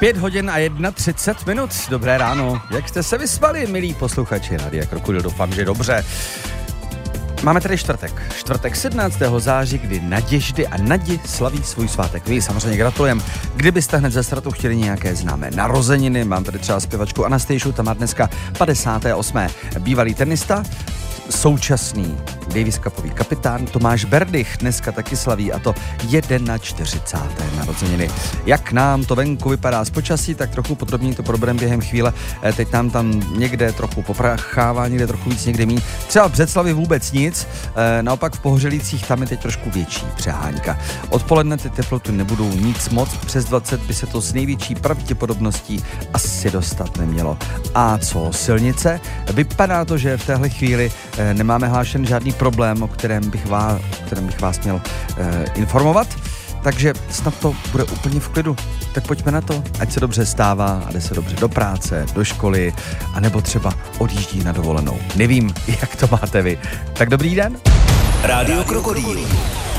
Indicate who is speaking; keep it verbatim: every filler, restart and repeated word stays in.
Speaker 1: Pět hodin a třicet jedna minut. Dobré ráno. Jak jste se vyspali, milí posluchači Rádia Krokodil? Doufám, že dobře. Máme tady čtvrtek. Čtvrtek sedmnáctého září, kdy Naděždy a Nadi slaví svůj svátek. Vy samozřejmě gratulujem. Kdybyste hned ze startu chtěli nějaké známé narozeniny, mám tady třeba zpěvačku Anastasiu, ta má dneska padesáté osmé Bývalý tenista, současný Davis Cupový kapitán Tomáš Berdych dneska taky slaví, a to čtyřicáté první narozeniny. Jak nám to venku vypadá z počasí, tak trochu podrobněji to probereme během chvíle. Teď nám tam někde trochu poprchává, někde trochu víc, někde míň. Třeba v Břeclavi vůbec nic, naopak v Pohořelících tam je teď trošku větší přehánka. Odpoledne ty teploty nebudou nic moc, přes dvacet by se to s největší pravděpodobností asi dostat nemělo. A co silnice? Vypadá to, že v téhle chvíli nemáme hlášen žádný problém, o kterém bych vás, o kterém bych vás měl eh, informovat, takže snad to bude úplně v klidu. Tak pojďme na to, ať se dobře stává a jde se dobře do práce, do školy, anebo třeba odjíždí na dovolenou. Nevím, jak to máte vy. Tak dobrý den.
Speaker 2: Rádio Krokodýl.